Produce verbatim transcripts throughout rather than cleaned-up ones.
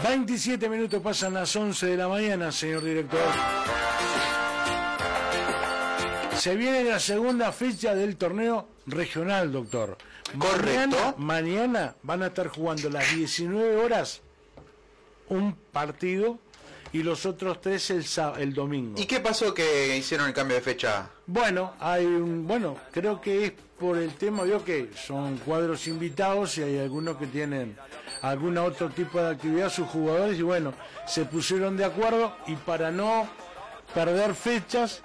veintisiete minutos pasan las once de la mañana, señor director. Se viene la segunda fecha del torneo regional, doctor. Correcto. Mañana, mañana van a estar jugando las diecinueve horas un partido y los otros tres el, el domingo. ¿Y qué pasó que hicieron el cambio de fecha? Bueno, hay un, bueno, creo que es por el tema, veo que son cuadros invitados y hay algunos que tienen algún otro tipo de actividad, sus jugadores, y bueno, se pusieron de acuerdo y para no perder fechas,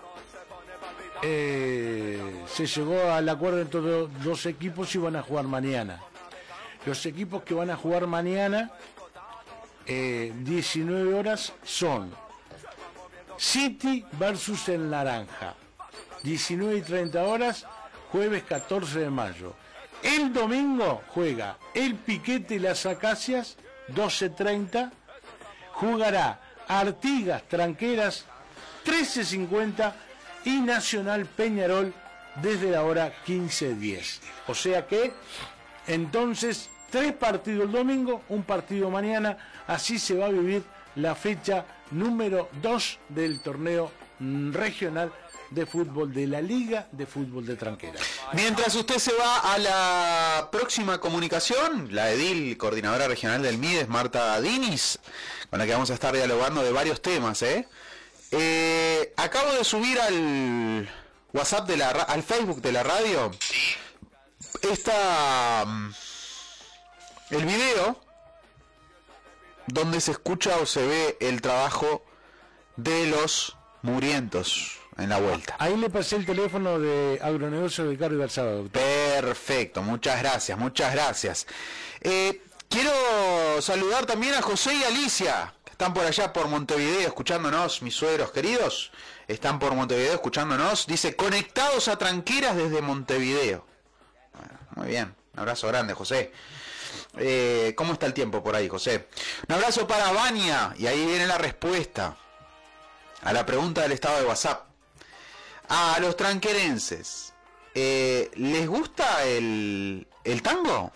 eh, se llegó al acuerdo entre los dos equipos y van a jugar mañana. Los equipos que van a jugar mañana, eh, diecinueve horas, son City versus el Naranja, diecinueve y treinta horas, jueves catorce de mayo. El domingo juega el Piquete y las Acacias, doce treinta, jugará Artigas Tranqueras, trece cincuenta, y Nacional Peñarol desde la hora quince diez. O sea que, entonces, tres partidos el domingo, un partido mañana, así se va a vivir la fecha número dos del torneo regional de fútbol de la Liga de Fútbol de Tranqueras. Mientras usted se va a la próxima comunicación, la edil coordinadora regional del MIDES, Marta Diniz, con la que vamos a estar dialogando de varios temas, ¿eh? Eh, acabo de subir al WhatsApp de la al Facebook de la radio esta el video donde se escucha o se ve el trabajo de los murientos en la vuelta. Ahí le pasé el teléfono de Agronegocio de Ricardo Garzaba, doctor. Perfecto, muchas gracias, muchas gracias. Eh, quiero saludar también a José y Alicia, que están por allá por Montevideo escuchándonos, mis suegros queridos, están por Montevideo escuchándonos. Dice, conectados a Tranqueras desde Montevideo. Bueno, muy bien, un abrazo grande, José. Eh, ¿Cómo está el tiempo por ahí, José? Un abrazo para Vania, y ahí viene la respuesta a la pregunta del estado de WhatsApp. A los tranquerenses, eh, ¿les gusta el, el tango?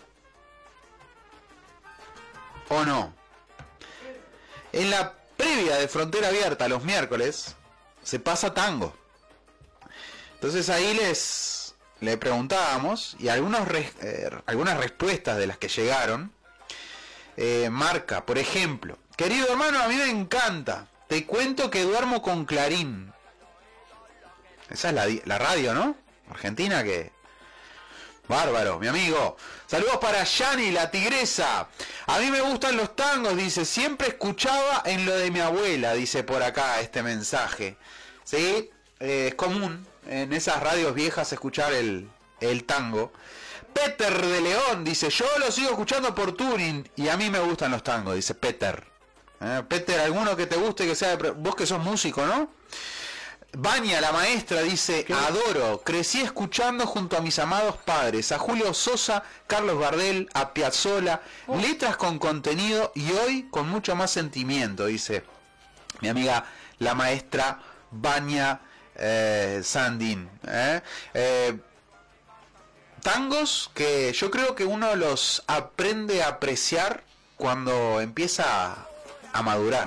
¿O no? En la previa de Frontera Abierta los miércoles se pasa tango. Entonces ahí les le preguntábamos y algunos res, eh, algunas respuestas de las que llegaron eh, marca, por ejemplo, querido hermano, a mí me encanta, te cuento que duermo con Clarín. Esa es la, la radio, ¿no? Argentina, que bárbaro, mi amigo. Saludos para Yani, la tigresa. A mí me gustan los tangos, dice. Siempre escuchaba en lo de mi abuela, dice por acá este mensaje. Sí, eh, es común en esas radios viejas escuchar el, el tango. Peter de León dice, yo lo sigo escuchando por Turing y a mí me gustan los tangos, dice Peter. Eh, Peter, ¿alguno que te guste que sea de... Vos que sos músico, ¿no? Vania, la maestra, dice, ¿qué? Adoro, crecí escuchando junto a mis amados padres, a Julio Sosa, Carlos Gardel, a Piazzolla, oh. letras con contenido y hoy con mucho más sentimiento, dice mi amiga la maestra Vania eh, Sandin. ¿eh? Eh, tangos que yo creo que uno los aprende a apreciar cuando empieza a, a madurar.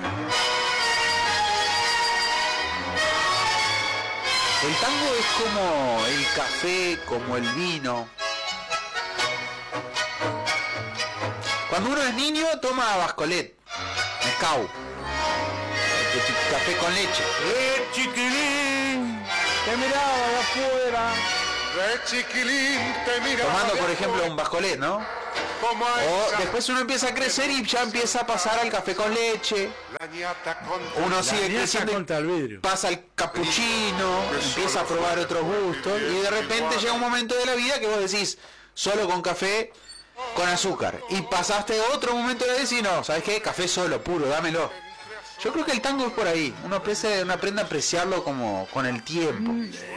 El tango es como el café, como el vino. Cuando uno es niño toma Bascolet, Nescau, café con leche. ¡Eh, chiquilín! Te miraba de afuera. ¡Eh, chiquilín! Te miraba. Tomando, por ejemplo, un Bascolet, ¿no? O después uno empieza a crecer y ya empieza a pasar al café con leche. Uno sigue creciendo, pasa al capuchino, empieza a probar otros gustos y de repente llega un momento de la vida que vos decís solo con café con azúcar y pasaste otro momento de decir no, ¿sabes qué? Café solo, puro, dámelo. Yo creo que el tango es por ahí, uno aprende, uno aprende a apreciarlo como con el tiempo.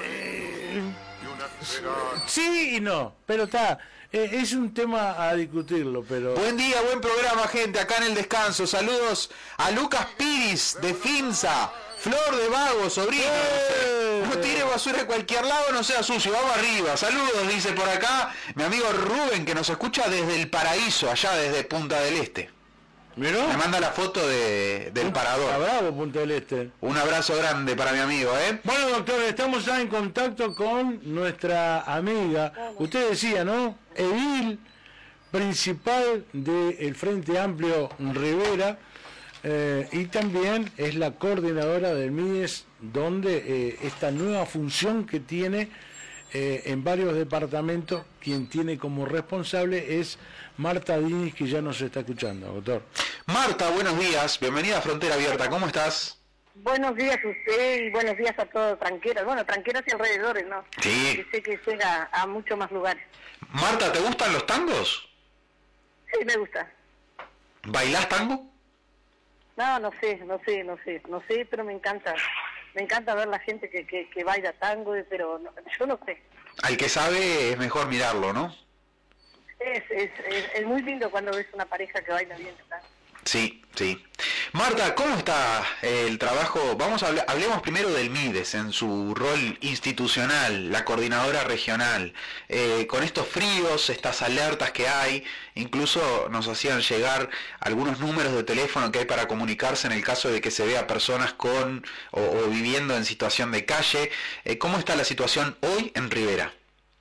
Sí y no, pero está, eh, es un tema a discutirlo, pero... Buen día, buen programa, gente, acá en el descanso. Saludos a Lucas Piris de Finza, Flor de Vago, sobrino. ¡Eh! No tire basura en cualquier lado, no sea sucio, vamos arriba. Saludos, dice por acá mi amigo Rubén, que nos escucha desde el paraíso, allá desde Punta del Este. ¿Miró? Me manda la foto de, del parador. Está bravo Punta del Este. Un abrazo grande para mi amigo, ¿eh? Bueno, doctor, estamos ya en contacto con nuestra amiga. Usted decía, ¿no? Edil principal del Frente Amplio Rivera, eh, y también es la coordinadora del MIDES, donde eh, esta nueva función que tiene eh, en varios departamentos, quien tiene como responsable es Marta Diniz, que ya nos está escuchando, doctor. Marta, buenos días, bienvenida a Frontera Abierta, ¿cómo estás? Buenos días a usted y buenos días a todos Tranqueras, bueno, Tranqueras y alrededores, ¿no? Sí. Que sé que llega a muchos más lugares. Marta, ¿te gustan los tangos? Sí, me gusta. ¿Bailás tango? No, no sé, no sé, no sé, no sé, pero me encanta. Me encanta ver la gente que, que, que baila tango, pero no, yo no sé. Al que sabe es mejor mirarlo, ¿no? Es, es, es, es muy lindo cuando ves una pareja que baila bien tango. Sí, sí. Marta, ¿cómo está el trabajo? Vamos a hablar, hablemos primero del MIDES en su rol institucional, la coordinadora regional. Eh, con estos fríos, estas alertas que hay, incluso nos hacían llegar algunos números de teléfono que hay para comunicarse en el caso de que se vea personas con o, o viviendo en situación de calle. Eh, ¿Cómo está la situación hoy en Rivera?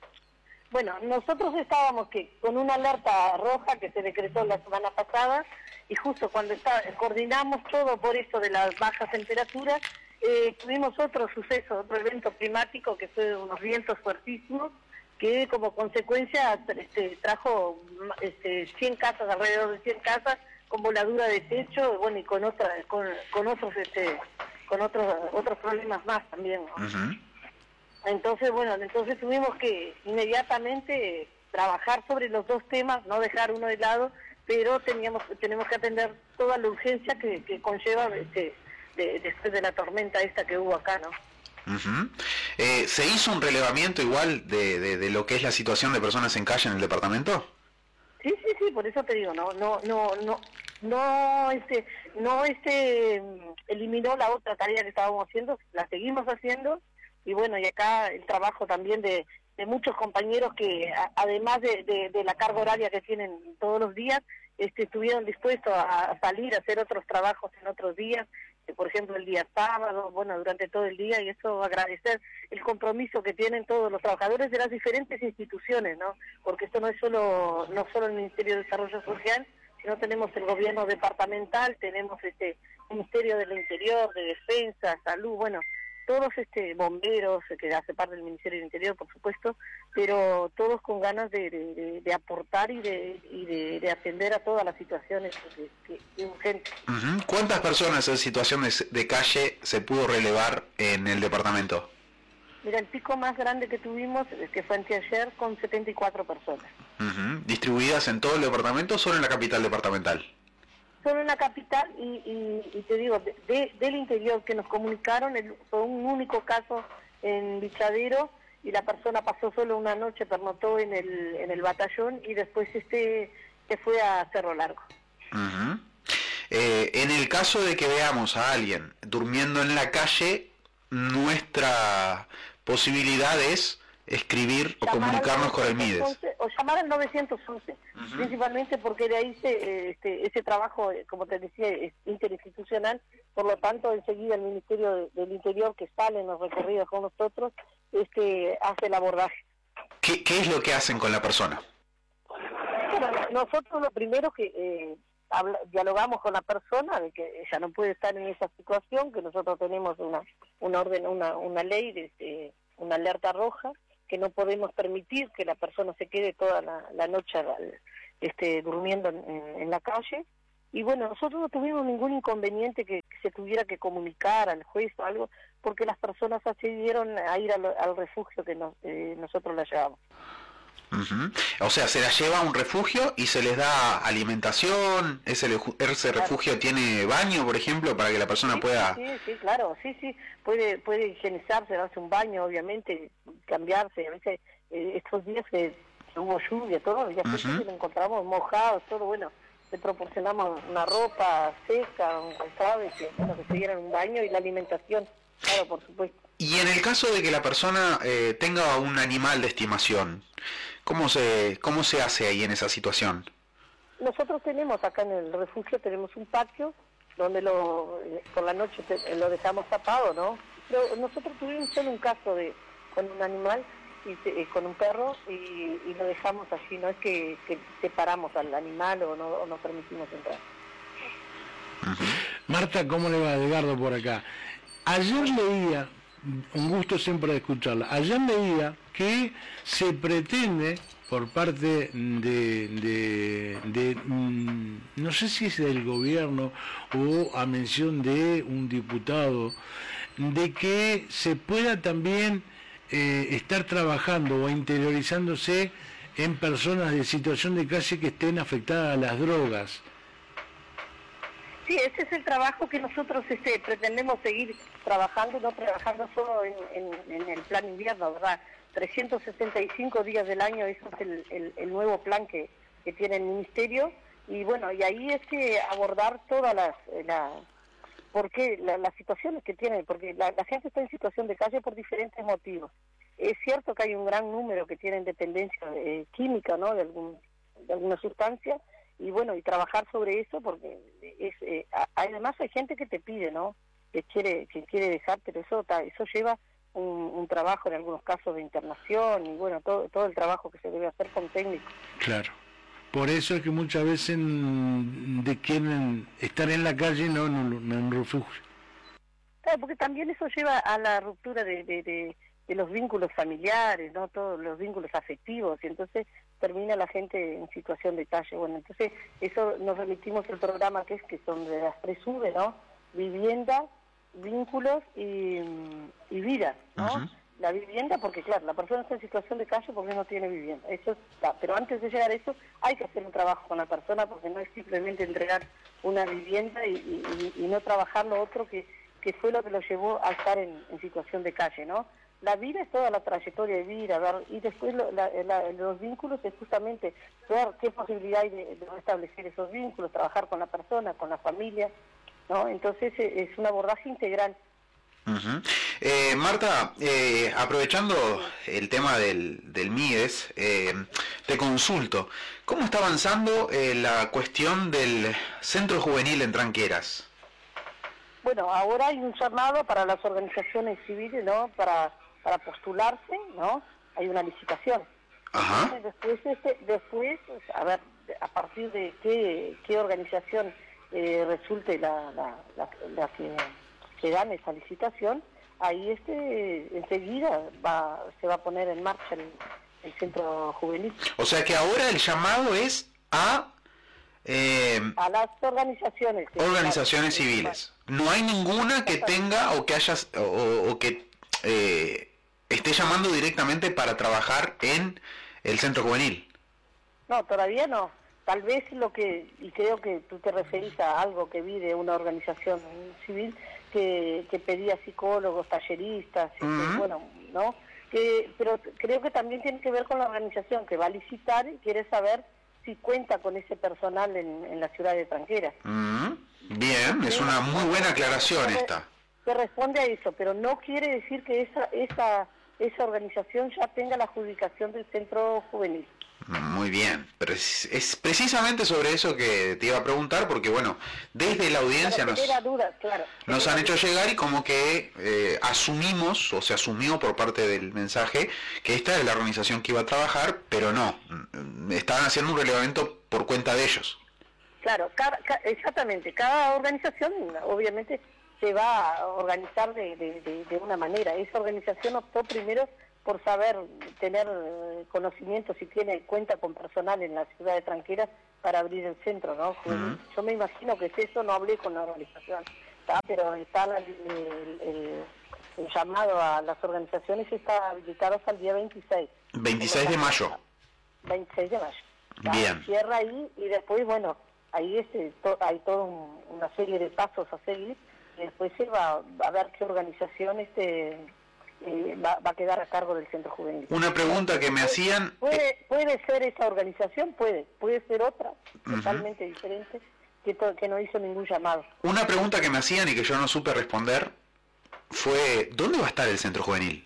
Bueno, nosotros estábamos que con una alerta roja que se decretó la semana pasada, y justo cuando está, coordinamos todo por esto de las bajas temperaturas, eh, tuvimos otro suceso, otro evento climático que fue unos vientos fuertísimos, que como consecuencia este, trajo este, cien casas, alrededor de cien casas, con voladura de techo, bueno, y con otra, con, con otros este, con otros otros problemas más también, ¿no? Uh-huh. Entonces, bueno, entonces tuvimos que inmediatamente trabajar sobre los dos temas, no dejar uno de lado, pero teníamos tenemos que atender toda la urgencia que, que conlleva este, de, después de la tormenta esta que hubo acá, ¿no? Uh-huh. eh, ¿Se hizo un relevamiento igual de, de, de lo que es la situación de personas en calle en el departamento? Sí, sí, sí, por eso te digo, no, no, no, no, no, este, no, este, eliminó la otra tarea que estábamos haciendo, la seguimos haciendo. Y bueno, y acá el trabajo también de, de muchos compañeros que a, además de, de, de la carga horaria que tienen todos los días, este, estuvieron dispuestos a, a salir a hacer otros trabajos en otros días, eh, por ejemplo el día sábado, bueno, durante todo el día, y eso agradecer el compromiso que tienen todos los trabajadores de las diferentes instituciones, ¿no? Porque esto no es solo, no solo el Ministerio de Desarrollo Social, sino tenemos el gobierno departamental, tenemos este Ministerio del Interior, de Defensa, Salud, bueno, todos este bomberos, que hace parte del Ministerio del Interior, por supuesto, pero todos con ganas de, de, de aportar y de, y de, de atender a todas las situaciones que, que, que urgentes. Uh-huh. ¿Cuántas personas en situación de, de calle se pudo relevar en el departamento? Mira, el pico más grande que tuvimos, que fue anteayer, con setenta y cuatro personas. Uh-huh. ¿Distribuidas en todo el departamento o solo en la capital departamental? Solo en la capital y, y, y te digo, de, de, del interior que nos comunicaron, el, fue un único caso en Bichadero y la persona pasó solo una noche, pernotó en el en el batallón y después este se fue a Cerro Largo. Uh-huh. eh, en el caso de que veamos a alguien durmiendo en la calle, nuestra posibilidad es escribir o llamar comunicarnos con el MIDES. O llamar al novecientos once, uh-huh. Principalmente porque de ahí se, este, ese trabajo, como te decía, es interinstitucional, por lo tanto enseguida el Ministerio del Interior que sale en los recorridos con nosotros, este, hace el abordaje. ¿Qué, qué es lo que hacen con la persona? Bueno, nosotros lo primero que eh, habla, dialogamos con la persona de que ella no puede estar en esa situación, que nosotros tenemos una, una orden, una, una ley, de, este, una alerta roja, que no podemos permitir que la persona se quede toda la, la noche este, durmiendo en, en la calle. Y bueno, nosotros no tuvimos ningún inconveniente que, que se tuviera que comunicar al juez o algo, porque las personas accedieron a ir al, al refugio que nos, eh, nosotros la llevamos. Uh-huh. O sea, se la lleva a un refugio y se les da alimentación. Ese, ese refugio claro. Tiene baño, por ejemplo, para que la persona sí, pueda... Sí, sí, claro, sí, sí, puede puede higienizarse, darse un baño, obviamente, cambiarse. A veces eh, estos días que, que hubo lluvia, todo, ya uh-huh. Lo encontramos mojados, todo, bueno, le proporcionamos una ropa seca, un calzado, y que, bueno, que se dieran un baño y la alimentación, claro, por supuesto. Y en el caso de que la persona eh, tenga un animal de estimación, ¿cómo se cómo se hace ahí en esa situación? nosotros tenemos acá en el refugio, tenemos un patio donde lo por la noche te, lo dejamos tapado, ¿no? Pero nosotros tuvimos solo un caso de con un animal, y te, con un perro, y, y lo dejamos allí, no es que, que separamos al animal o no, o no permitimos entrar. Marta, ¿cómo le va? Edgardo por acá. Ayer leía, un gusto siempre de escucharla, ayer leía que se pretende por parte de, de, de mm, no sé si es del gobierno o a mención de un diputado, de que se pueda también eh, estar trabajando o interiorizándose en personas de situación de calle que estén afectadas a las drogas. Sí, ese es el trabajo que nosotros este, pretendemos seguir trabajando, no trabajando solo en, en, en el plan invierno, ¿verdad? trescientos sesenta y cinco días del año, eso es el, el, el nuevo plan que, que tiene el Ministerio, y bueno, y ahí es que abordar todas las, la, porque la, las situaciones que tienen, porque la, la gente está en situación de calle por diferentes motivos. Es cierto que hay un gran número que tienen dependencia eh, química, ¿no?, de, algún, de alguna sustancia, y bueno, y trabajar sobre eso, porque es, eh, además hay gente que te pide, ¿no?, que quiere que quiere dejar, pero eso eso lleva un, un trabajo en algunos casos de internación, y bueno, todo todo el trabajo que se debe hacer con técnicos. Claro. Por eso es que muchas veces de quieren estar en la calle, no en un, en un refugio. Claro, porque también eso lleva a la ruptura de, de, de, de los vínculos familiares, ¿no?, todos los vínculos afectivos, y entonces termina la gente en situación de calle. Bueno, entonces eso nos remitimos al programa que es que son de las tres V, ¿no?, vivienda, vínculos y, y vida, ¿no? Uh-huh. La vivienda, porque claro, la persona está en situación de calle porque no tiene vivienda, eso está, pero antes de llegar a eso hay que hacer un trabajo con la persona, porque no es simplemente entregar una vivienda y, y, y no trabajar lo otro que, que fue lo que lo llevó a estar en, en situación de calle, ¿no? La vida es toda la trayectoria de vida, ver, y después lo, la, la, los vínculos es justamente ver qué posibilidad hay de, de restablecer esos vínculos, trabajar con la persona, con la familia, ¿no? Entonces es un abordaje integral. Uh-huh. eh, Marta, eh, aprovechando el tema del, del MIDES, eh, te consulto, ¿cómo está avanzando eh, la cuestión del centro juvenil en Tranqueras? Bueno, ahora hay un llamado para las organizaciones civiles, ¿no?, para para postularse, ¿no? Hay una licitación. Ajá. Después, este, después, a ver, a partir de qué, qué organización eh, resulte la, la, la, la que, que gane esa licitación, ahí este enseguida va se va a poner en marcha el, el centro juvenil. O sea que ahora el llamado es a... Eh, a las organizaciones. Organizaciones civiles. No hay ninguna que tenga o que haya o, o que eh, esté llamando directamente para trabajar en el centro juvenil. No, todavía no. Tal vez lo que, y creo que tú te referís a algo que vi de una organización civil que, que pedía psicólogos, talleristas, uh-huh. que, bueno, ¿no? Que, pero creo que también tiene que ver con la organización que va a licitar y quiere saber si cuenta con ese personal en, en la ciudad de Tranqueras. Uh-huh. Bien, es una muy buena aclaración se, esta. Se responde a eso, pero no quiere decir que esa esa esa organización ya tenga la adjudicación del centro juvenil. Muy bien, pero es, es precisamente sobre eso que te iba a preguntar, porque bueno, desde la audiencia claro, nos, duda, claro, nos han hecho llegar y como que eh, asumimos, o se asumió por parte del mensaje, que esta es la organización que iba a trabajar, pero no, estaban haciendo un relevamiento por cuenta de ellos. Claro, cada, ca, exactamente, cada organización obviamente se va a organizar de, de, de, de una manera. Esa organización optó primero por saber, tener conocimiento, si tiene cuenta con personal en la ciudad de Tranqueras para abrir el centro, ¿no? Uh-huh. Yo me imagino que es eso, no hablé con la organización, ¿tá? Pero está el, el, el, el llamado a las organizaciones está habilitado hasta el día veintiséis. veintiséis de mayo. veintiséis de mayo. ¿tá? Bien. Cierra ahí y después, bueno, ahí este, to, hay toda un, una serie de pasos a seguir y después se va a ver qué organización este... Eh, va, va a quedar a cargo del centro juvenil. Una pregunta que me hacían... Puede, puede ser esa organización, puede, puede ser otra, uh-huh. totalmente diferente, que, to, que no hizo ningún llamado. Una pregunta que me hacían y que yo no supe responder fue, ¿dónde va a estar el centro juvenil?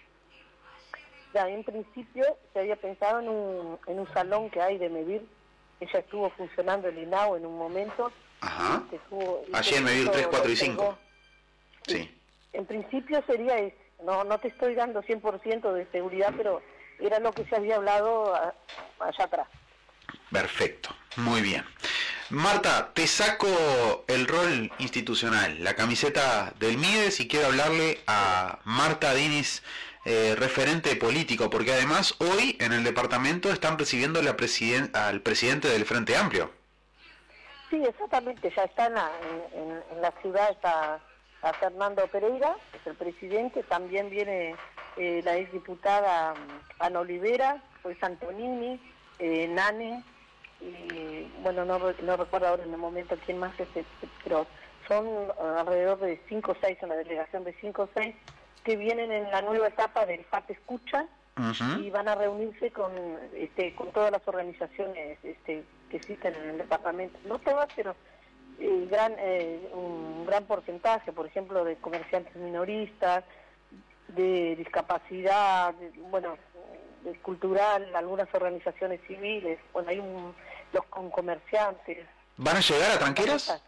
Ya, en principio se había pensado en un, en un salón que hay de Mevir, ella estuvo funcionando el I N A O en un momento. Ajá. Este, estuvo, Allí en Medir tres, cuatro y cinco. Sí. En principio sería ese. No, no te estoy dando cien por ciento de seguridad, pero era lo que se había hablado a, allá atrás. Perfecto, muy bien. Marta, te saco el rol institucional, la camiseta del MIDES, y quiero hablarle a Marta Diniz, eh, referente político, porque además hoy en el departamento están recibiendo la presiden- al presidente del Frente Amplio. Sí, exactamente, ya está en la, en, en la ciudad, está a Fernando Pereira, que es el presidente, también viene eh, la exdiputada Ana Olivera, pues Antonini, eh, Nane, y bueno, no, no recuerdo ahora en el momento quién más es, pero son alrededor de cinco o seis, una delegación de cinco o seis, que vienen en la nueva etapa del F A T Escucha, uh-huh. y van a reunirse con este con todas las organizaciones este, que existen en el departamento, no todas, pero eh, gran eh, un gran porcentaje, por ejemplo, de comerciantes minoristas, de discapacidad, de, bueno, de cultural, algunas organizaciones civiles, bueno, hay un, los con comerciantes. ¿Van a llegar a Tranqueras?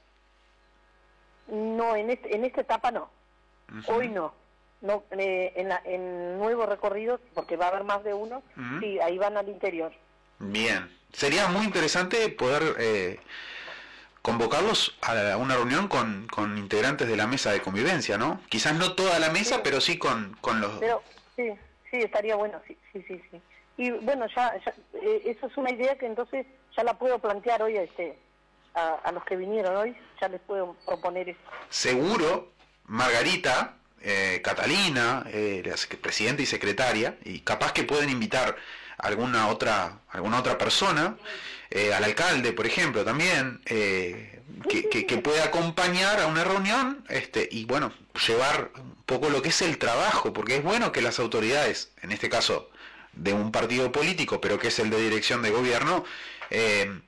No, en este, en esta etapa no, uh-huh. hoy no. No, eh, en, la, en nuevo recorrido, porque va a haber más de uno, uh-huh. sí, ahí van al interior. Bien, sería muy interesante poder eh, convocarlos a una reunión con, con integrantes de la mesa de convivencia, ¿no? Quizás no toda la mesa, sí. pero sí con, con los... Pero sí, sí, estaría bueno, sí, sí, sí. sí. Y bueno, ya, ya eh, eso es una idea que entonces ya la puedo plantear hoy a, este, a, a los que vinieron hoy, ya les puedo proponer eso. Seguro, Margarita... Eh, Catalina, eh, la presidenta y secretaria, y capaz que pueden invitar a alguna otra, alguna otra persona, eh, al alcalde, por ejemplo, también, eh, que, que, que pueda acompañar a una reunión, este, y bueno, llevar un poco lo que es el trabajo, porque es bueno que las autoridades, en este caso de un partido político, pero que es el de dirección de gobierno, eh,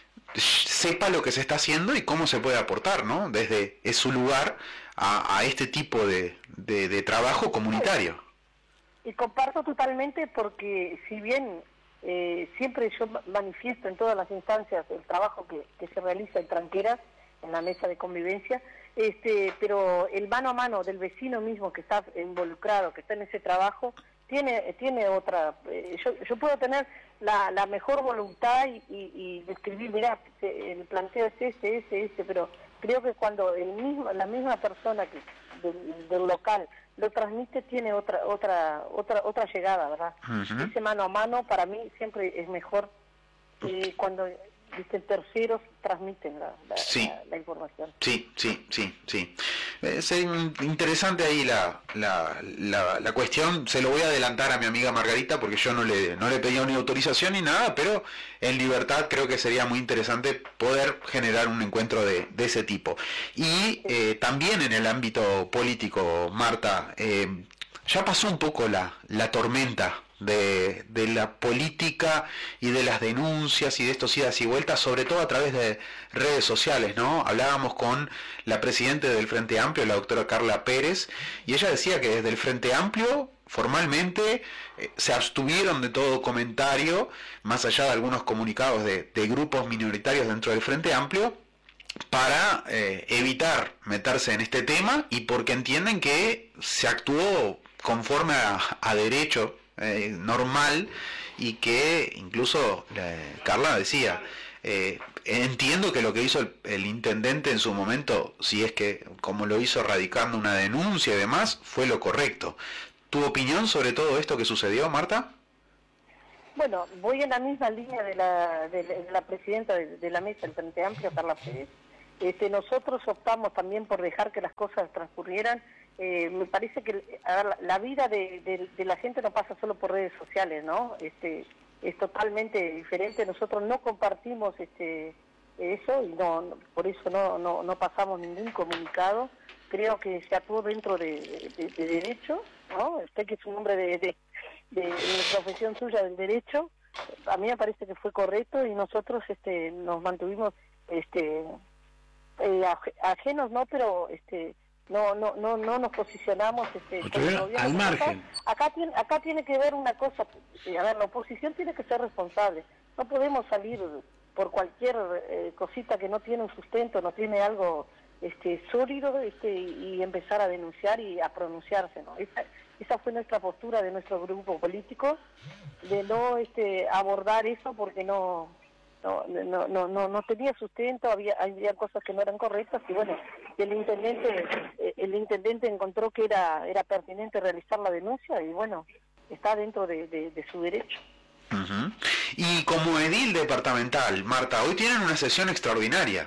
sepa lo que se está haciendo y cómo se puede aportar, ¿no? Desde es su lugar a, a este tipo de, de, de trabajo comunitario. Y comparto totalmente, porque si bien eh, siempre yo manifiesto en todas las instancias el trabajo que, que se realiza en Tranqueras, en la mesa de convivencia, este, pero el mano a mano del vecino mismo que está involucrado, que está en ese trabajo, tiene tiene otra... Eh, yo, yo puedo tener la, la mejor voluntad y, y, y describir, mirá, el planteo es este, este, este, pero creo que cuando el mismo la misma persona que del, del local lo transmite, tiene otra otra otra otra llegada, ¿verdad? Uh-huh. Ese mano a mano para mí siempre es mejor eh, cuando ¿viste? terceros transmiten la, la, sí. la, la información. Sí, sí, sí, sí. Es interesante ahí la, la, la, la cuestión. Se lo voy a adelantar a mi amiga Margarita, porque yo no le, no le pedía ni autorización ni nada, pero en libertad creo que sería muy interesante poder generar un encuentro de, de ese tipo. Y eh, también en el ámbito político, Marta, eh, ya pasó un poco la, la tormenta De, de la política y de las denuncias y de estos idas y vueltas, sobre todo a través de redes sociales, ¿no? Hablábamos con la presidenta del Frente Amplio, la doctora Carla Pérez, y ella decía que desde el Frente Amplio formalmente eh, se abstuvieron de todo comentario, más allá de algunos comunicados de, de grupos minoritarios dentro del Frente Amplio, para eh, evitar meterse en este tema, y porque entienden que se actuó conforme a, a derecho Eh, normal, y que incluso eh, Carla decía, eh, entiendo que lo que hizo el, el intendente en su momento, si es que como lo hizo radicando una denuncia y demás, fue lo correcto. ¿Tu opinión sobre todo esto que sucedió, Marta? Bueno, voy en la misma línea de la, de, de la presidenta de, de la mesa del Frente Amplio, Carla Pérez. Este, nosotros optamos también por dejar que las cosas transcurrieran. Eh, me parece que a ver, la, la vida de, de, de la gente no pasa solo por redes sociales, ¿no? Este, es totalmente diferente. Nosotros no compartimos este eso y no, no por eso no, no no pasamos ningún comunicado. Creo que se actuó dentro de, de, de derecho, ¿no? Usted que es un hombre de, de, de, de la profesión suya del derecho, a mí me parece que fue correcto, y nosotros este nos mantuvimos este eh, ajenos, no, pero este no no no no nos posicionamos este al margen. Acá, acá tiene acá tiene que ver una cosa, a ver, la oposición tiene que ser responsable, no podemos salir por cualquier eh, cosita que no tiene un sustento, no tiene algo este sólido, este y empezar a denunciar y a pronunciarse, ¿no? Esa, esa fue nuestra postura de nuestro grupo político, de no este abordar eso porque no no no no no, no tenía sustento, había había cosas que no eran correctas y bueno, el intendente eh, el intendente encontró que era era pertinente realizar la denuncia y bueno, está dentro de, de, de su derecho. Uh-huh. Y como edil departamental, Marta, hoy tienen una sesión extraordinaria.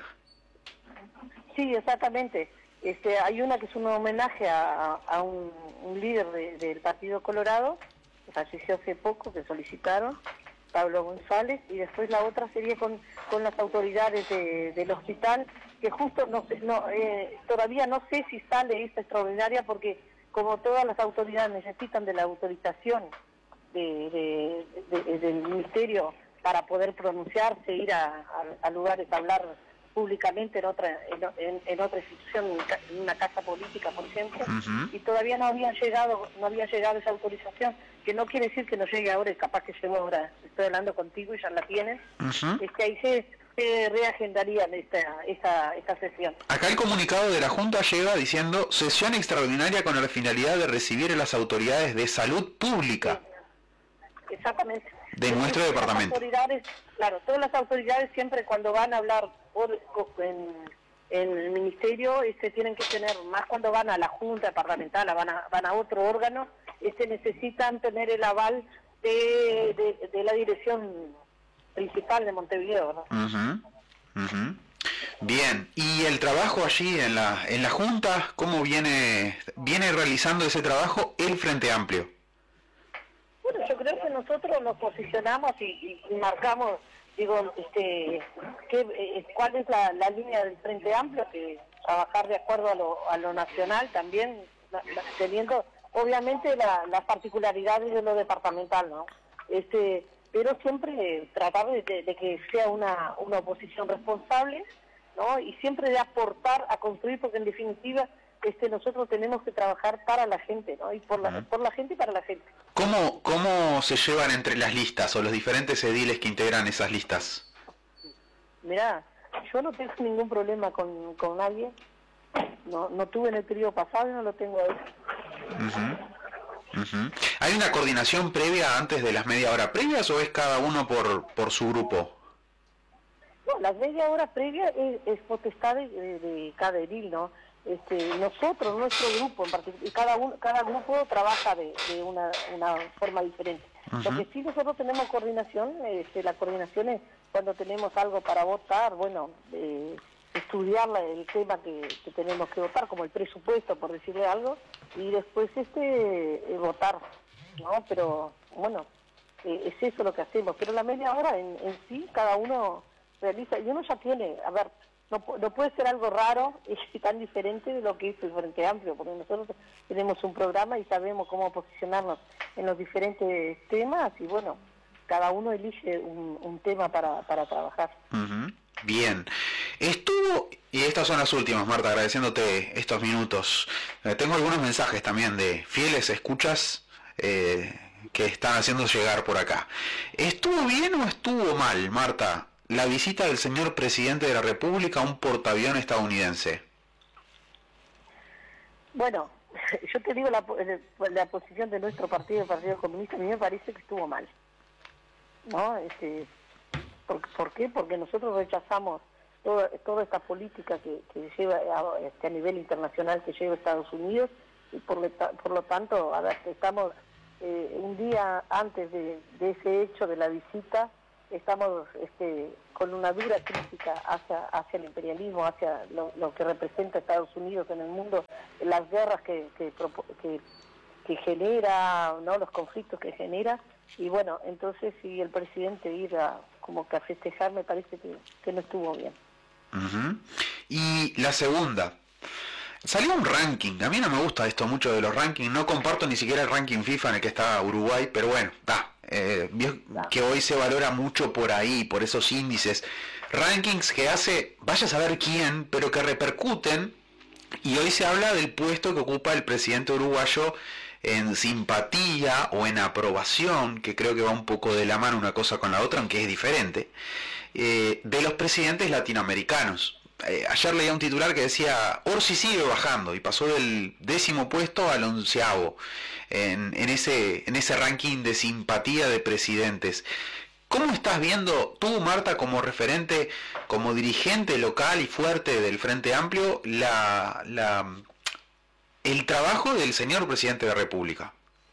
Sí, exactamente. Este, hay una que es un homenaje a, a un, un líder de, del Partido Colorado, que falleció hace poco, que solicitaron, Pablo González, y después la otra sería con, con las autoridades de, del hospital, que justo no, sé, no eh, todavía no sé si sale esta extraordinaria, porque como todas las autoridades necesitan de la autorización de, de, de, de, del ministerio para poder pronunciarse, ir a, a, a lugares a hablar públicamente en otra en, en otra institución, en una casa política, por ejemplo, uh-huh. y todavía no había llegado no había llegado esa autorización, que no quiere decir que no llegue ahora, y capaz que llegó ahora, estoy hablando contigo y ya la tienes, uh-huh. es que ahí se, se reagendarían esta, esta, esta sesión. Acá el comunicado de la Junta llega diciendo sesión extraordinaria con la finalidad de recibir a las autoridades de salud pública. Sí. Exactamente. De es nuestro departamento. Las autoridades, claro, todas las autoridades siempre cuando van a hablar por, en, en el ministerio, este, tienen que tener, más cuando van a la Junta Departamental, van a, van a otro órgano, este, necesitan tener el aval de, de, de la dirección principal de Montevideo, ¿no? Uh-huh. Uh-huh. Bien, y el trabajo allí en la en la Junta, ¿cómo viene viene realizando ese trabajo el Frente Amplio? Bueno, yo creo que nosotros nos posicionamos y, y marcamos, digo, este, que, eh, cuál es la, la línea del Frente Amplio, que trabajar de acuerdo a lo, a lo nacional también, la, la, teniendo obviamente la, las particularidades de lo departamental, ¿no? Este, pero siempre tratar de, de, de que sea una, una oposición responsable, ¿no? Y siempre de aportar a construir, porque en definitiva este nosotros tenemos que trabajar para la gente, ¿no? Y por la, uh-huh. por la gente y para la gente. ¿Cómo, ¿Cómo se llevan entre las listas o los diferentes ediles que integran esas listas? Mirá, yo no tengo ningún problema con, con nadie, no no tuve en el periodo pasado y no lo tengo ahora. Uh-huh. Uh-huh. ¿Hay una coordinación previa antes de las media hora previas o es cada uno por, por su grupo? No, las media hora previas es, es potestad de, de, de cada edil, ¿no? Este, nosotros, nuestro grupo en particular, cada uno, cada grupo trabaja de, de una, una forma diferente. Uh-huh. Lo que sí nosotros tenemos coordinación, este, la coordinación es cuando tenemos algo para votar, bueno, eh, estudiar la, el tema que, que tenemos que votar, como el presupuesto, por decirle algo, y después este eh, votar, ¿no? Pero bueno, eh, es eso lo que hacemos. Pero la media hora en, en sí, cada uno realiza, y uno ya tiene, a ver, No, no puede ser algo raro y tan diferente de lo que hizo el Frente Amplio, porque nosotros tenemos un programa y sabemos cómo posicionarnos en los diferentes temas y bueno, cada uno elige un, un tema para, para trabajar. Uh-huh. Bien. Estuvo, y estas son las últimas, Marta, agradeciéndote estos minutos. Eh, tengo algunos mensajes también de fieles escuchas eh, que están haciendo llegar por acá. ¿Estuvo bien o estuvo mal, Marta, la visita del señor presidente de la República a un portaaviones estadounidense? Bueno, yo te digo la, la posición de nuestro partido, el Partido Comunista, a mí me parece que estuvo mal, ¿no? Este, ¿por, ¿por qué? Porque nosotros rechazamos toda, toda esta política que, que lleva a, este, a nivel internacional que lleva Estados Unidos y por, le, por lo tanto, a ver, estamos eh, un día antes de, de ese hecho de la visita, estamos este, con una dura crítica hacia, hacia el imperialismo, hacia lo, lo que representa Estados Unidos en el mundo, las guerras que, que, que, que genera, ¿no? Los conflictos que genera, y bueno, entonces si el presidente ir a, como que a festejar, me parece que, que no estuvo bien. Uh-huh. Y la segunda, salió un ranking, a mí no me gusta esto mucho de los rankings, no comparto ni siquiera el ranking FIFA en el que está Uruguay, pero bueno, da. Eh, que hoy se valora mucho por ahí, por esos índices, rankings que hace, vaya a saber quién, pero que repercuten, y hoy se habla del puesto que ocupa el presidente uruguayo en simpatía o en aprobación, que creo que va un poco de la mano una cosa con la otra, aunque es diferente. eh, de los presidentes latinoamericanos. Eh, ayer leía un titular que decía, Orsi sigue bajando y pasó del décimo puesto al onceavo en, en, ese, en ese ranking de simpatía de presidentes. ¿Cómo estás viendo tú, Marta, como referente, como dirigente local y fuerte del Frente Amplio, la, la, el trabajo del señor presidente de la República?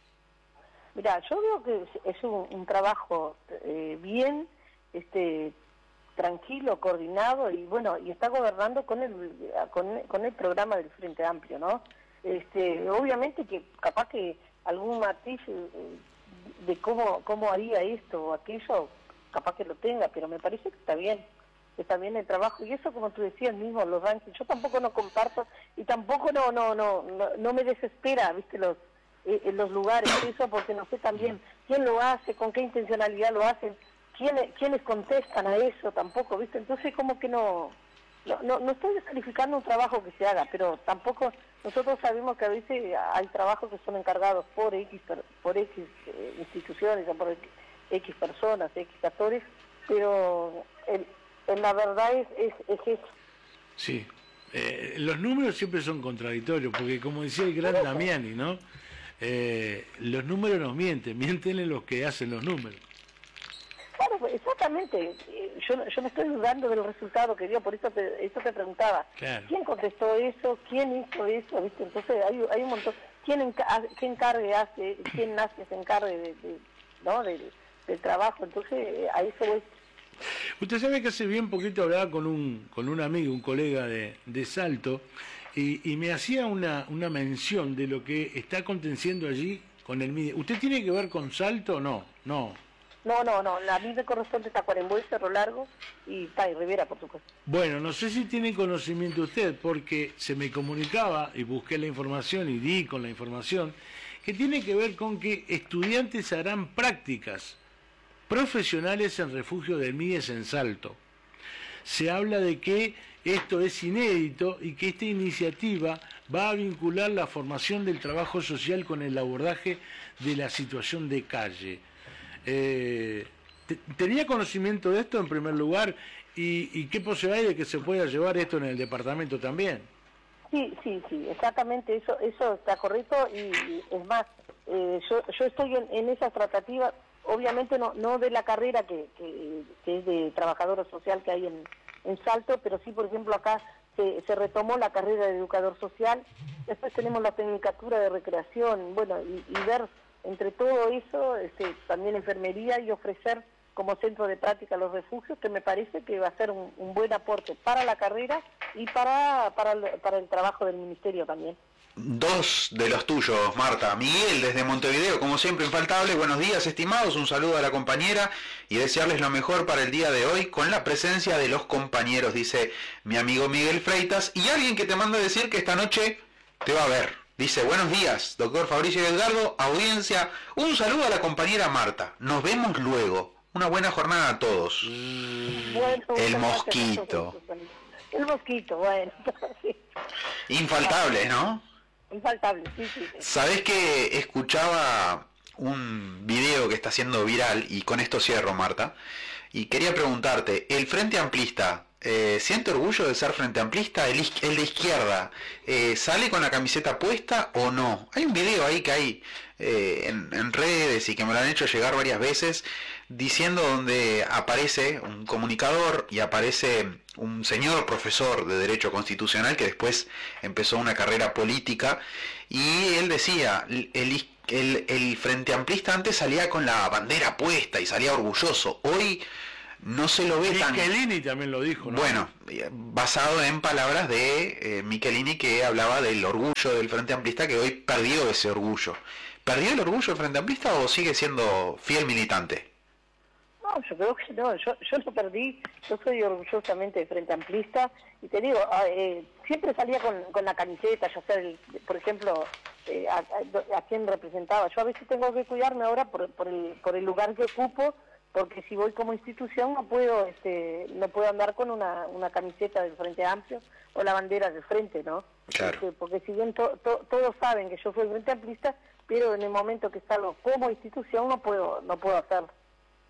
Mira, yo veo que es un, un trabajo eh, bien, este tranquilo, coordinado y bueno, y está gobernando con el con, con el programa del Frente Amplio, ¿no? Este, obviamente que capaz que algún matiz eh, de cómo cómo haría esto o aquello, capaz que lo tenga, pero me parece que está bien, está bien el trabajo y eso como tú decías mismo, los rankings, yo tampoco no comparto y tampoco no no no no, no me desespera, viste los eh, en los lugares eso porque no sé también quién lo hace, con qué intencionalidad lo hacen. ¿Quiénes, ¿Quiénes contestan a eso tampoco, viste? Entonces como que no, no, no, no estoy descalificando un trabajo que se haga, pero tampoco, nosotros sabemos que a veces hay trabajos que son encargados por X, por X eh, instituciones, o por X personas, X actores, pero el, el, la verdad es, es, es eso. Sí, eh, los números siempre son contradictorios, porque como decía el gran Damiani, ¿no? Eh, los números nos mienten, mienten los que hacen los números. Claro, exactamente. Yo, yo no estoy dudando del resultado que dio, por eso te, eso te preguntaba. Claro. ¿Quién contestó eso? ¿Quién hizo eso? ¿Viste? Entonces hay, hay un montón. ¿Quién, enca ¿Qué encargue hace? ¿Quién nace se encargue de, de, ¿no? de, del trabajo? Entonces a eso voy. Usted sabe que hace bien poquito hablaba con un con un amigo, un colega de, de Salto, y, y me hacía una, una mención de lo que está aconteciendo allí con el M I D E. ¿Usted tiene que ver con Salto o no? No. No, no, no, la mí me corresponde Tacuarembó, Cerro Largo y Tai Rivera, por supuesto. Bueno, no sé si tiene conocimiento usted, porque se me comunicaba y busqué la información y di con la información, que tiene que ver con que estudiantes harán prácticas profesionales en refugio del M I D E S en Salto. Se habla de que esto es inédito y que esta iniciativa va a vincular la formación del trabajo social con el abordaje de la situación de calle. Eh, ¿Tenía conocimiento de esto en primer lugar? ¿Y, y qué posibilidad hay de que se pueda llevar esto en el departamento también? Sí, sí, sí, exactamente, eso eso está correcto y, y es más, eh, yo, yo estoy en, en esa tratativa, obviamente no no de la carrera que, que, que es de trabajadora social que hay en, en Salto, pero sí, por ejemplo, acá se, se retomó la carrera de educador social, después tenemos la tecnicatura de recreación, bueno, y, y ver entre todo eso, este, también enfermería y ofrecer como centro de práctica los refugios, que me parece que va a ser un, un buen aporte para la carrera y para, para, el, para el trabajo del ministerio también. Dos de los tuyos, Marta. Miguel, desde Montevideo, como siempre, infaltable. Buenos días, estimados. Un saludo a la compañera y desearles lo mejor para el día de hoy con la presencia de los compañeros, dice mi amigo Miguel Freitas. Y alguien que te manda a decir que esta noche te va a ver. Dice, buenos días, doctor Fabricio y Edgardo, audiencia, un saludo a la compañera Marta, nos vemos luego, una buena jornada a todos. Bueno, el mosquito. El mosquito, bueno. Sí. Infaltable, ¿no? Infaltable, sí, sí, sí. ¿Sabés que escuchaba un video que está siendo viral, y con esto cierro, Marta, y quería preguntarte, ¿el Frente Amplista Eh, ¿siente orgullo de ser Frente Amplista? El, el de izquierda, eh, ¿sale con la camiseta puesta o no? Hay un video ahí que hay eh, en, en redes y que me lo han hecho llegar varias veces, diciendo donde aparece un comunicador y aparece un señor profesor de Derecho Constitucional que después empezó una carrera política, y él decía, el, el, el Frente Amplista antes salía con la bandera puesta y salía orgulloso, hoy no se lo ve tan... Michelini también lo dijo, ¿no? Bueno, basado en palabras de eh, Michelini, que hablaba del orgullo del Frente Amplista, que hoy perdió ese orgullo. ¿Perdió el orgullo del Frente Amplista o sigue siendo fiel militante? No, yo creo que no, yo, yo lo perdí, yo soy orgullosamente de Frente Amplista, y te digo, eh, siempre salía con, con la camiseta, ya sea, el, por ejemplo, eh, a, a, a quién representaba. Yo a veces tengo que cuidarme ahora por, por, el, por el lugar que ocupo, porque si voy como institución no puedo este no puedo andar con una, una camiseta del Frente Amplio o la bandera del Frente, ¿no? Claro. Este, porque si bien to, to, todos saben que yo soy Frente Amplista, pero en el momento que salgo como institución no puedo no puedo hacerlo.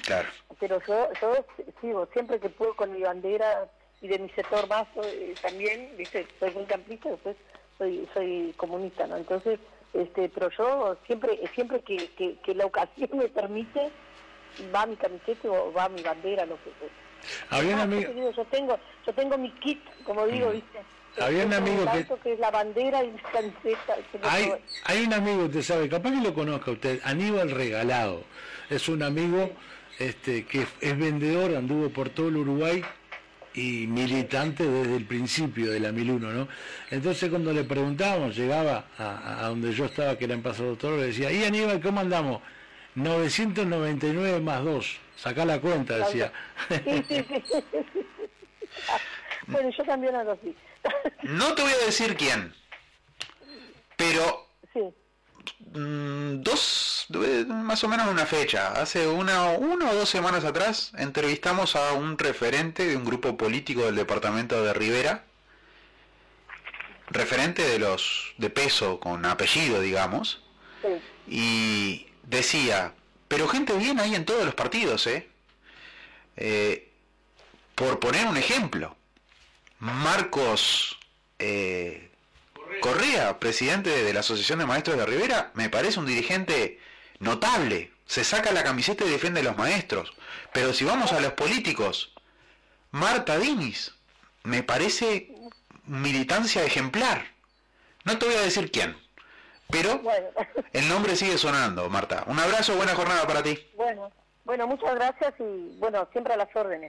Claro. Pero yo, yo sigo, siempre que puedo con mi bandera y de mi sector más eh, también, dice, soy muy camplista, después soy soy comunista, ¿no? Entonces, este, pero yo siempre siempre que, que, que la ocasión me permite, va mi camiseta o va mi bandera, lo que sea. Había un amigo... Yo, yo tengo yo tengo mi kit, como digo, ¿viste? Había un amigo que... que es la bandera y mi camiseta. Hay, hay un amigo, usted sabe, capaz que lo conozca usted, Aníbal Regalado. Es un amigo este, que es vendedor, anduvo por todo el Uruguay y militante desde el principio de la mil uno, ¿no? Entonces cuando le preguntábamos, llegaba a, a donde yo estaba, que era en Paso Doctor, le decía, ¿y Aníbal, cómo andamos? novecientos noventa y nueve más dos, sacá la cuenta, decía. Sí, sí, sí. Bueno, yo también ando así. No te voy a decir quién, pero sí. mmm, dos, más o menos una fecha, hace una, una o dos semanas atrás, entrevistamos a un referente de un grupo político del departamento de Rivera, referente de los de peso con apellido, digamos, Sí. y decía, pero gente bien hay en todos los partidos, ¿eh? Eh, por poner un ejemplo, Marcos eh, Correa, presidente de la Asociación de Maestros de Rivera, me parece un dirigente notable, se saca la camiseta y defiende a los maestros. Pero si vamos a los políticos, Marta Diniz, me parece militancia ejemplar. No te voy a decir quién, pero Bueno. el nombre sigue sonando, Marta. Un abrazo, buena jornada para ti. Bueno, bueno, muchas gracias y bueno, siempre a las órdenes.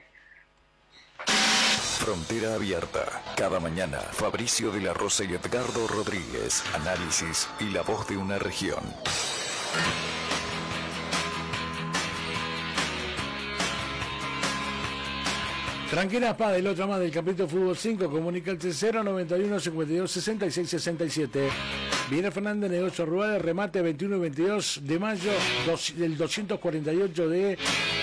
Frontera Abierta. Cada mañana, Fabricio de la Rosa y Edgardo Rodríguez. Análisis y la voz de una región. Tranquila, Paz, del otro más del capítulo Fútbol cinco, comunica el cero noventa y uno cincuenta y dos sesenta y seis sesenta y siete. Viene Fernández, negocio rural, remate veintiuno y veintidós de mayo dos, del doscientos cuarenta y ocho de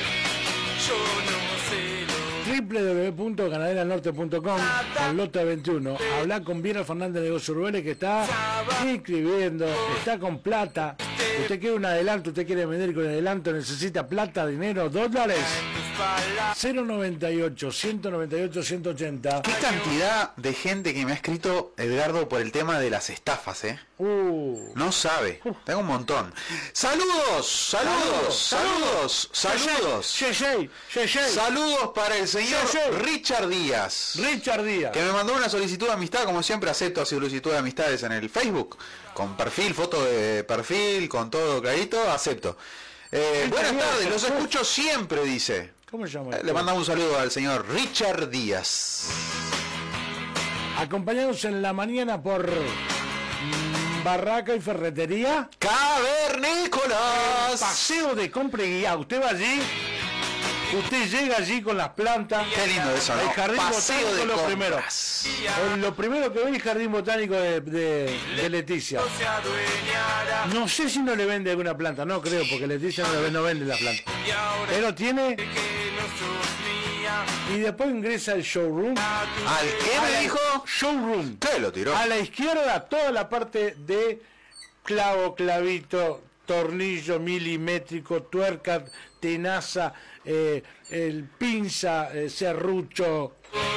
doble u doble u doble u punto ganadera norte punto com con Lota veintiuno. Habla con Viera Fernández de Negocios Rurales, que está inscribiendo, está con plata. Usted quiere un adelanto, usted quiere vender con adelanto, necesita plata, dinero, dólares. cero noventa y ocho, ciento noventa y ocho, ciento ochenta. Qué cantidad de gente que me ha escrito, Edgardo, por el tema de las estafas, ¿eh? Uh. No sabe, tengo un montón. Saludos, saludos, saludos, saludos. Yey, yey, yey, yey. Saludos para el señor Sí, sí. Richard Díaz, Richard Díaz. que me mandó una solicitud de amistad. Como siempre acepto solicitud de amistades en el Facebook, con perfil, foto de perfil, con todo clarito, acepto. Eh, buenas tardes, los escucho siempre, dice. ¿Cómo se llama? Eh, Le mandamos un saludo al señor Richard Díaz. Acompañados en la mañana por mm, Barraca y Ferretería. Cavernícolas. Paseo de compra y guía. Usted va allí, usted llega allí con las plantas. Qué lindo eso, ¿no? El jardín Paseo botánico de lo compras. primero. Eh, Lo primero que ve es el jardín botánico de, de, de Leticia. No sé si no le vende alguna planta, no creo, porque Leticia no, le- no vende la planta. Pero tiene... Y después ingresa al showroom. ¿Al qué me dijo? Showroom. ¿Qué lo tiró? A la izquierda toda la parte de clavo, clavito, tornillo milimétrico, tuerca, tenaza, eh, el pinza, eh, serrucho.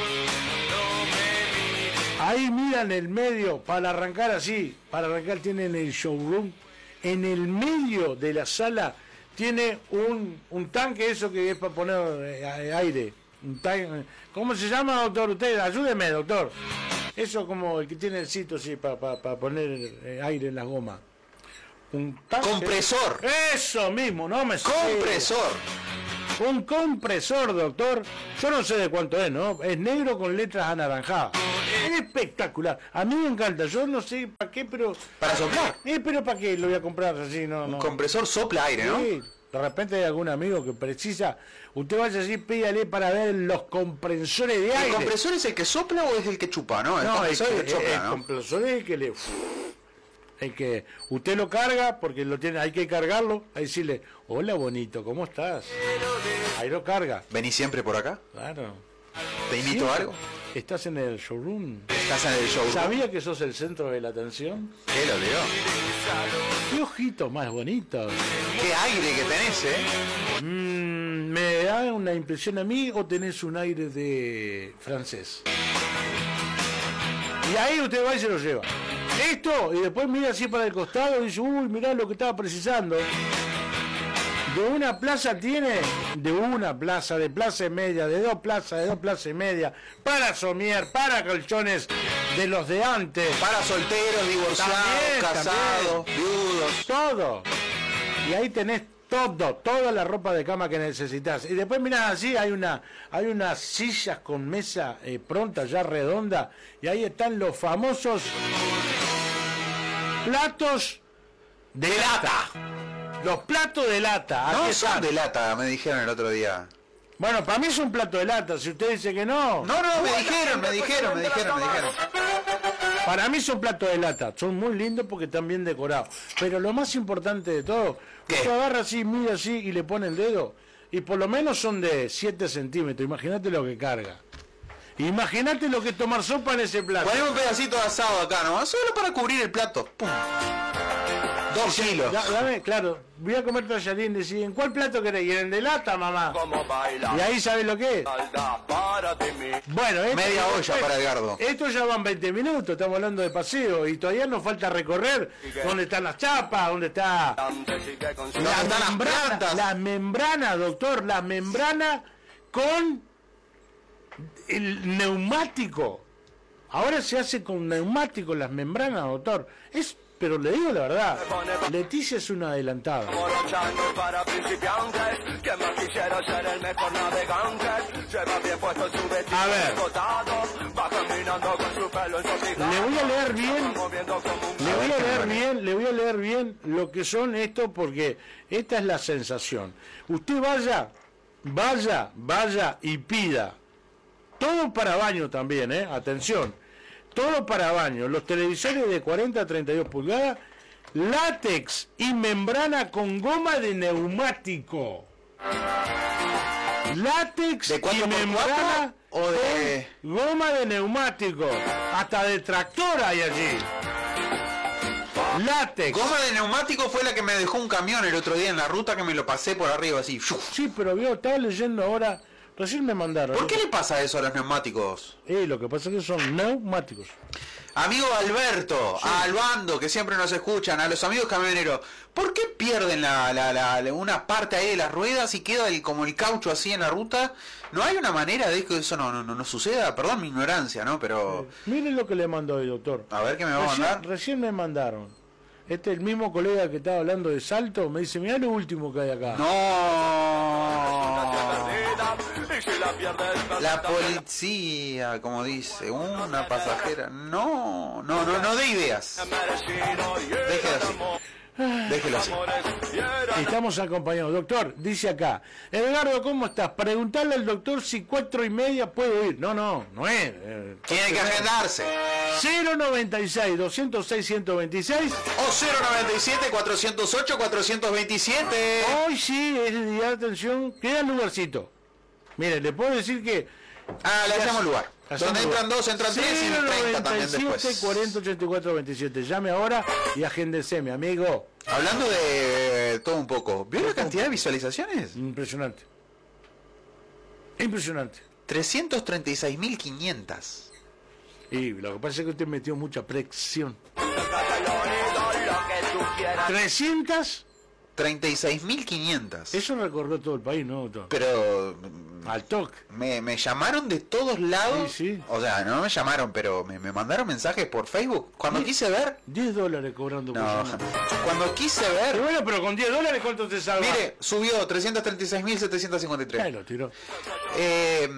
Ahí miran el medio, para arrancar así, para arrancar tienen el showroom. En el medio de la sala tiene un, un tanque, eso que es para poner eh, aire. Un tanque, ¿cómo se llama, doctor? Usted, ayúdeme, doctor. Eso como el que tiene el sitio así para pa, pa poner eh, aire en las gomas. Un tanque. Compresor. Eso mismo, no me sé. Compresor. Un compresor, doctor. Yo no sé de cuánto es, ¿no? Es negro con letras anaranjadas. Es espectacular. A mí me encanta. Yo no sé para qué, pero... Para soplar. Eh, pero ¿para qué lo voy a comprar así? No, Un no. compresor sopla aire, ¿no? Sí, de repente hay algún amigo que precisa. Usted vaya allí, pídale para ver los compresores de ¿El aire. compresor es el que sopla o es el que chupa, no? El No, el, compresor es el que, que sopla, el ¿no? compresor es el que le... El que usted lo carga, porque lo tiene, hay que cargarlo, a decirle, hola bonito, ¿cómo estás? Ahí lo carga. ¿Venís siempre por acá? Claro. ¿Te invito Sí, a algo? ¿Estás en el showroom? ¿Estás en el show? ¿Sabía que sos el centro de la atención? ¿Qué lo tiró? ¡Qué ojitos más bonitos! Qué aire que tenés, ¿eh? Mm, da una impresión a mí o tenés un aire de francés. Y ahí usted va y se lo lleva. Esto, y después mira así para el costado y dice, uy, mirá lo que estaba precisando. De una plaza tiene, de una plaza, de plaza y media, de dos plazas, de dos plazas y media, para somier, para colchones de los de antes. Para solteros, divorciados, También, casados, también. viudos. Todo. Y ahí tenés todo, toda la ropa de cama que necesitas. Y después mirá así, hay una, hay unas sillas con mesa eh, pronta, ya redonda, y ahí están los famosos platos de lata. Los platos de lata. No aquí son están. de lata, me dijeron el otro día. Bueno, para mí es un plato de lata. Si usted dice que no. No, no, me dijeron, me dijeron, me dijeron, me dijeron. Para mí son platos de lata. Son muy lindos porque están bien decorados. Pero lo más importante de todo, ¿qué? usted agarra así, mira así y le pone el dedo. Y por lo menos son de siete centímetros. Imagínate lo que carga. Imagínate lo que es tomar sopa en ese plato. Ponemos un pedacito de asado acá, ¿no? Solo para cubrir el plato. Pum. Dos kilos. Da- dame, claro, voy a comer tallarín, decís, ¿en cuál plato querés? Y en el de lata, mamá. Y ahí sabes lo que es. Bueno, esto, Media olla para Edgardo. Esto ya van veinte minutos, estamos hablando de paseo y todavía nos falta recorrer dónde están las chapas, dónde está ¿Dónde están la las membrana, plantas? las membranas, doctor, las membranas con el neumático. Ahora se hace con neumático las membranas, doctor. Es, pero le digo la verdad, Leticia es una adelantada. A ver, le voy a leer bien, le voy a leer bien, le voy a leer bien lo que son estos porque esta es la sensación. Usted vaya, vaya, vaya y pida. Todo para baño también, ¿eh? Atención. Todo para baño. Los televisores de cuarenta a treinta y dos pulgadas, látex y membrana con goma de neumático. Látex ¿De y cuatro por membrana cuatro o de...? con goma de neumático. Hasta de tractor hay allí. Látex. Goma de neumático fue la que me dejó un camión el otro día en la ruta que me lo pasé por arriba así. Sí, pero vio, estaba leyendo ahora. Recién me mandaron. ¿Por qué le pasa eso a los neumáticos? Eh, lo que pasa es que son neumáticos. Amigo Alberto, a Albando, que siempre nos escuchan, a los amigos camioneros, ¿por qué pierden la, la, la, la- una parte ahí de las ruedas y queda el, como el caucho así en la ruta? ¿No hay una manera de que eso no, no, no, no suceda? Perdón mi ignorancia, ¿no? Pero... Miren lo que le mandó hoy, doctor. A ver, ¿qué me va a Recién, mandar? recién me mandaron. Este el mismo colega que estaba hablando de Salto, me dice, mirá lo último que hay acá. No. La policía, como dice, una pasajera. No, no, no, no dé ideas. Déjelo así. Déjelo así. Estamos acompañados. Doctor, dice acá, Edgardo, ¿cómo estás? Preguntarle al doctor si cuatro y media puedo ir. No, no, no es. eh, Tiene que agendarse. cero noventa y seis, doscientos seis, ciento veintiséis. O cero noventa y siete, cuatrocientos ocho, cuatrocientos veintisiete. Hoy sí es el día de atención. Queda el lugarcito. Mire, le puedo decir que... Ah, le hacemos lugar. Hacemos Donde lugar. entran dos, entran tres y treinta también cero noventa y siete, después. cuarenta, ochenta y cuatro, veintisiete. Llame ahora y agéndese, mi amigo. Hablando de todo un poco, ¿vio la cantidad de visualizaciones? Impresionante. Impresionante. trescientos treinta y seis mil quinientas. Y lo que pasa es que usted metió mucha presión. trescientos, treinta y seis mil quinientas. eso recorrió todo el país, ¿no, doctor? Pero Al toque. me, me llamaron de todos lados. Sí, sí. O sea, no me llamaron, pero me, me mandaron mensajes por Facebook. Cuando quise ver... diez dólares cobrando por No, llamada. cuando quise Pero ver... bueno, pero con diez dólares, ¿cuánto te salva? Mire, subió trescientos treinta y seis mil setecientos cincuenta y Ahí tres. lo tiró. Eh,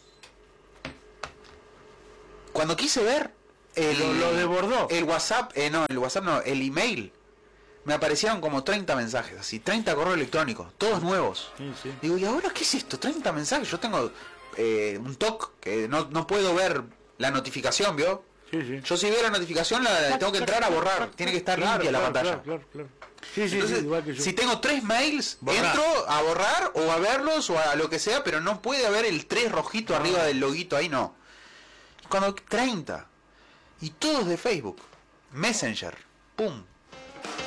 cuando quise ver el, Lo- lo desbordó. el WhatsApp, eh, no, el WhatsApp no, el email, me aparecieron como treinta mensajes, así, treinta correos electrónicos, todos nuevos. Sí, sí. Digo, ¿y ahora qué es esto? treinta mensajes, yo tengo eh, un toque que no, no puedo ver la notificación, ¿vio? Sí, sí. Yo si veo la notificación la tengo que entrar a borrar, tiene que estar Claro, limpia la claro, pantalla. Claro, claro, claro. Sí, sí, Entonces, sí, igual que yo. si tengo tres mails, Borrar. entro a borrar o a verlos o a lo que sea, pero no puede haber el tres rojito arriba del loguito ahí, no. Cuando treinta. Y todos de Facebook. Messenger. Pum.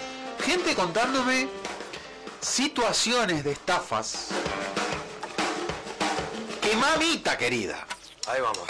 Gente contándome situaciones de estafas que mamita querida. Ahí vamos.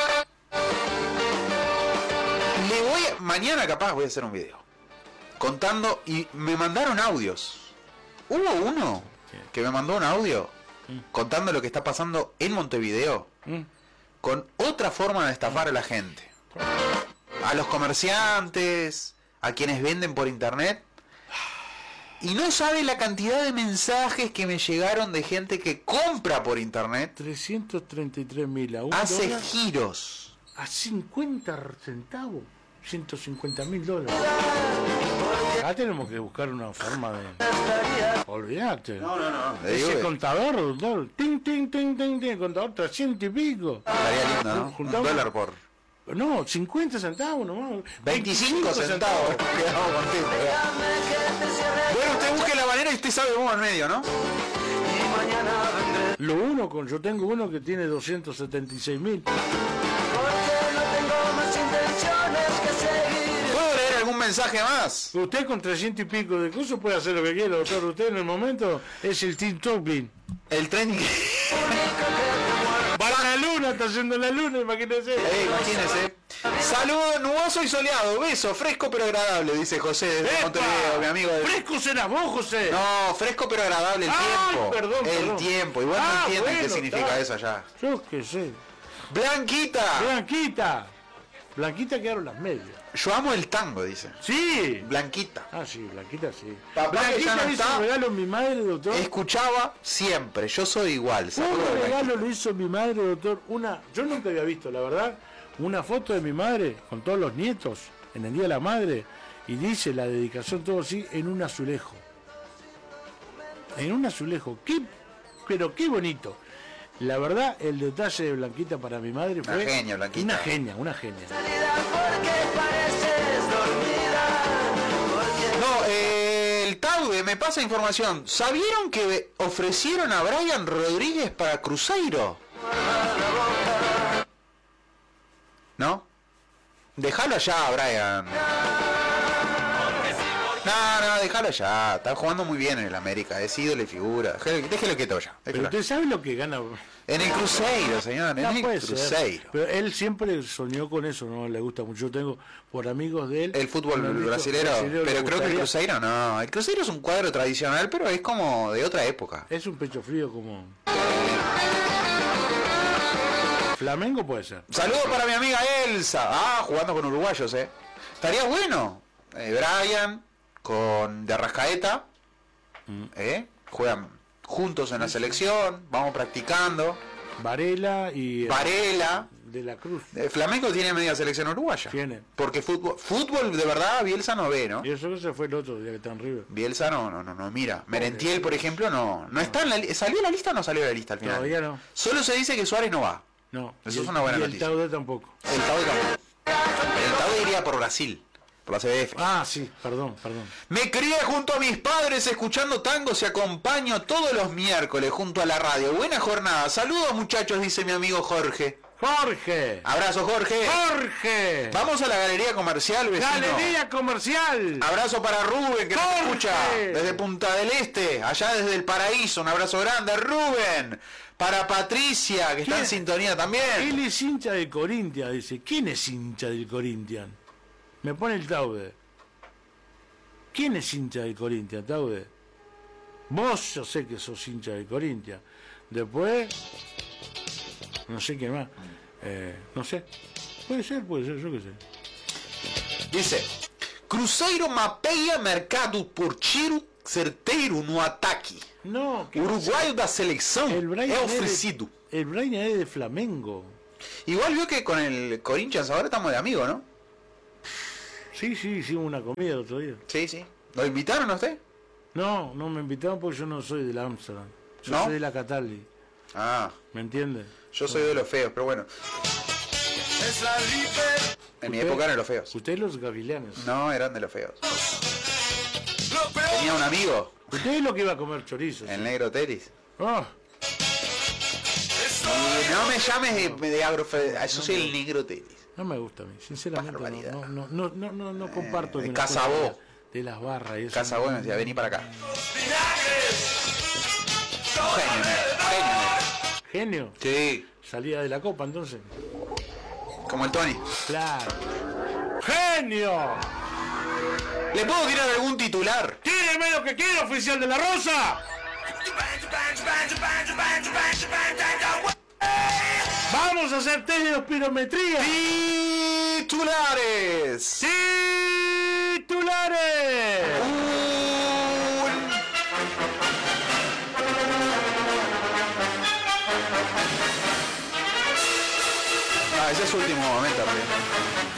Le voy a, mañana capaz voy a hacer un video contando y me mandaron audios. Hubo uno que me mandó un audio contando lo que está pasando en Montevideo con otra forma de estafar a la gente, a los comerciantes, a quienes venden por internet. Y no sabe la cantidad de mensajes que me llegaron de gente que compra por internet, trescientos treinta y tres mil a un hace dólar, giros. a cincuenta centavos, ciento cincuenta mil dólares. Acá tenemos que buscar una forma de... Olvídate. No, no, no. Le digo Ese que contador, doctor, ting, ting, ting, ting, ting, contador trescientos y pico. estaría lindo, ¿no? Un Juntamos- dólar por No, cincuenta centavos nomás. veinticinco centavos. Quedamos contentos, ya. Bueno, usted busque la manera y usted sabe cómo en medio, ¿no? Lo uno con, yo tengo uno que tiene doscientos setenta y seis mil. ¿Puedo leer algún mensaje más? Usted con trescientos y pico de cosas puede hacer lo que quiera, doctor. Usted en el momento es el Team Toplin. El tren... Va a la luna, está haciendo la luna, imagínese. Eh, imagínese. Saludo nuboso y soleado, beso, fresco pero agradable, dice José desde ¡Epa! Montevideo, mi amigo. De... ¡Fresco serás vos, José! No, fresco pero agradable el Ay, tiempo. perdón, el perdón. tiempo. Igual Ah, no entienden bueno, qué significa está. eso allá. Yo qué sé. Blanquita. Blanquita. Blanquita quedaron las medias. Yo amo el tango, dice. Sí. Blanquita. Ah, sí, Blanquita sí. Papá, que ya Blanquita no le hizo está. un regalo a mi madre, doctor. Escuchaba siempre, yo soy igual. Saludo Un de Blanquita. regalo lo hizo mi madre, doctor. Una, yo nunca había visto, la verdad, una foto de mi madre con todos los nietos en el Día de la Madre y dice la dedicación todo así en un azulejo. En un azulejo. Qué, pero qué bonito. La verdad, el detalle de Blanquita para mi madre Una fue genia, Blanquita. una genia, una genia. No, eh, el Taude me pasa información. ¿Sabieron que ofrecieron a Brian Rodríguez para Cruzeiro? ¿No? Déjalo allá, Brian. No, no, déjalo allá. Está jugando muy bien en el América. Es ídolo y figura. Déjelo, déjelo quieto ya. Pero déjelo. usted sabe lo que gana. En el Cruzeiro, señor. En No el puede ser. Cruzeiro. Pero él siempre soñó con eso, no le gusta mucho. Yo tengo por amigos de él. El fútbol amigos brasilero. brasileros, Pero le creo que el gustaría- Cruzeiro no. El Cruzeiro es un cuadro tradicional, pero es como de otra época. Es un pecho frío como... Flamengo puede ser. Saludos para mi amiga Elsa. Ah, jugando con uruguayos, eh. Estaría bueno. Eh, Brian con de Arrascaeta. ¿Eh? Juegan juntos en la selección. Vamos practicando. Varela y... eh, Varela. de la Cruz. Eh, Flamengo tiene media selección uruguaya. Tiene. Porque fútbol, fútbol de verdad Bielsa no ve, ¿no? Y eso que se fue el otro día que está en River. Bielsa no, no, no, no mira. Merentiel, por ejemplo, no. No está en la li- ¿Salió la lista o no salió la lista al final? Todavía no. Solo se dice que Suárez no va. No. Eso Y es el- una buena y noticia. el Taude tampoco. El Taude tampoco. El Taude iría por Brasil. Por la C B F. Ah, sí, perdón, perdón. Me crié junto a mis padres escuchando tangos y acompaño todos los miércoles junto a la radio. Buena jornada. Saludos muchachos, dice mi amigo Jorge. ¡Jorge! Abrazo Jorge. ¡Jorge! Vamos a la galería comercial, vecino. ¡Galería comercial! Abrazo para Rubén, que nos Jorge. escucha desde Punta del Este, allá desde el Paraíso. Un abrazo grande, Rubén. Para Patricia, que está en ¿Quién? sintonía también. Él es hincha del Corinthians, dice. ¿Quién es hincha del Corinthians? Me pone el Taude. ¿Quién es hincha del Corinthians, Taude? Vos, yo sé que sos hincha del Corinthians. Después, no sé quién más. Eh, no sé. Puede ser, puede ser, yo qué sé. Dice, Cruzeiro mapeia mercado por tiro certeiro no ataque. No, que Uruguaio da seleção el Brian é es de- ofrecido. el Brian es de Flamengo. Igual vio que con el Corinthians ahora estamos de amigos, ¿no? Sí, sí, hicimos una comida el otro día. Sí, sí. ¿Lo invitaron a usted? No, no me invitaron porque yo no soy de la Amsterdam. Yo ¿No? soy de la Cataldi. Ah, ¿Me entiendes? yo soy de los feos, pero bueno. En mi Usted- época eran los feos. Ustedes los gavilanes. No, eran de los feos. Tenía un amigo, Usted es lo que iba a comer chorizos. el negro Teris. Ah, Y no me llames de, de agrofe... Eso soy el negro Teris. no me gusta a mí, sinceramente. Barbaridad. No, no, no, no, no, no comparto. Eh, con la Casabó. cosa De las barras y eso. Casa Buena decía, vení para acá. Un genio, negro, genio, negro. Genio. Sí, Salida de la Copa, entonces. como el Tony. Claro. ¡Genio! ¿Le puedo tirar algún titular? ¡Tíreme lo que quiera, oficial de la Rosa! ¡Vamos a hacer test de espirometría! ¡Titulares! ¡Titulares! Ah, ese es su último momento,